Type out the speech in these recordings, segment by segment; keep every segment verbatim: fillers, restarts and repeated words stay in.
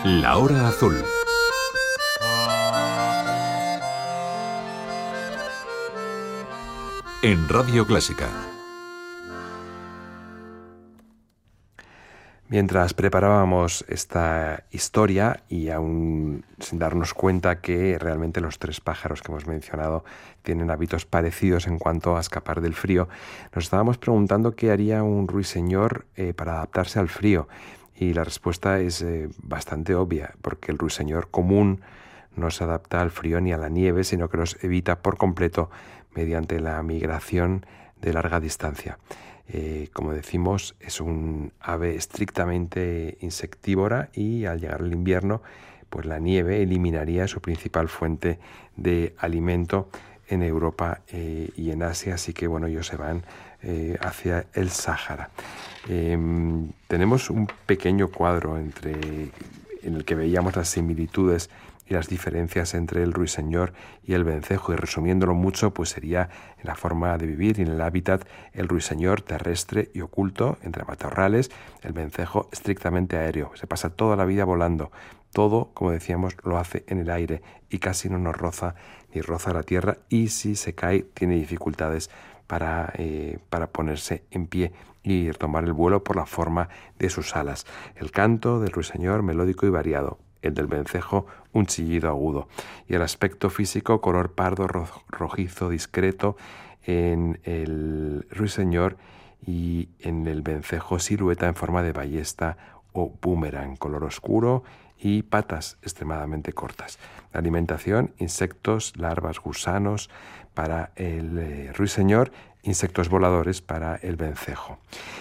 La hora azul. En Radio Clásica. Mientras preparábamos esta historia y aún sin darnos cuenta que realmente los tres pájaros que hemos mencionado tienen hábitos parecidos en cuanto a escapar del frío, nos estábamos preguntando qué haría un ruiseñor eh, para adaptarse al frío. Y la respuesta es eh, bastante obvia, porque el ruiseñor común no se adapta al frío ni a la nieve, sino que los evita por completo mediante la migración de larga distancia. Eh, como decimos, es un ave estrictamente insectívora y al llegar el invierno, pues la nieve eliminaría su principal fuente de alimento en Europa eh, y en Asia, así que bueno, ellos se van eh, hacia el Sáhara. Eh, tenemos un pequeño cuadro entre, en el que veíamos las similitudes y las diferencias entre el ruiseñor y el vencejo, y resumiéndolo mucho, pues sería en la forma de vivir y en el hábitat: el ruiseñor terrestre y oculto entre matorrales, el vencejo estrictamente aéreo, se pasa toda la vida volando. Todo, como decíamos, lo hace en el aire y casi no nos roza ni roza la tierra, y si se cae tiene dificultades para, eh, para ponerse en pie y tomar el vuelo por la forma de sus alas. El canto del ruiseñor melódico y variado, el del vencejo un chillido agudo, y el aspecto físico color pardo rojizo discreto en el ruiseñor, y en el vencejo silueta en forma de ballesta o boomerang, color oscuro y patas extremadamente cortas. La alimentación: insectos, larvas, gusanos para el eh, ruiseñor, insectos voladores para el vencejo.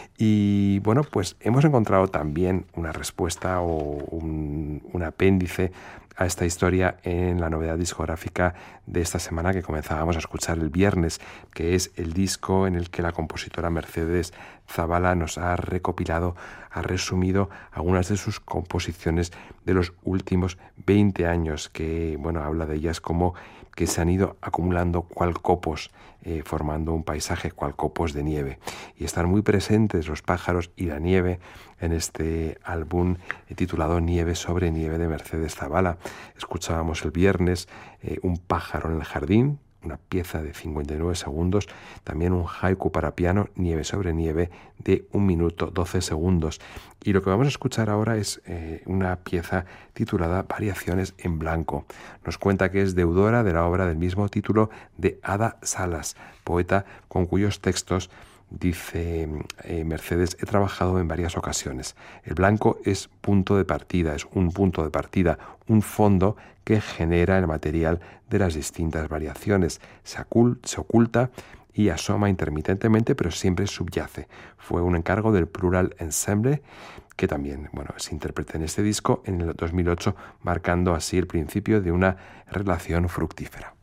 Y bueno, pues hemos encontrado también una respuesta o un, un apéndice a esta historia en la novedad discográfica de esta semana que comenzábamos a escuchar el viernes, que es el disco en el que la compositora Mercedes Zavala nos ha recopilado, ha resumido algunas de sus composiciones de los últimos veinte años, que bueno, habla de ellas como que se han ido acumulando cual copos, eh, formando un paisaje cual copos de nieve. Y están muy presentes los pájaros y la nieve en este álbum eh, titulado Nieve sobre nieve de Mercedes Zavala. Escuchábamos el viernes eh, Un pájaro en el jardín, una pieza de cincuenta y nueve segundos, también un haiku para piano, Nieve sobre nieve, de un minuto doce segundos. Y lo que vamos a escuchar ahora es eh, una pieza titulada Variaciones en blanco. Nos cuenta que es deudora de la obra del mismo título de Ada Salas, poeta con cuyos textos dice eh, Mercedes: he trabajado en varias ocasiones. El blanco es punto de partida, es un punto de partida, un fondo que genera el material de las distintas variaciones. Se, ocult, se oculta y asoma intermitentemente, pero siempre subyace. Fue un encargo del Plural Ensemble, que también bueno, se interpreta en este disco en el dos mil ocho, marcando así el principio de una relación fructífera.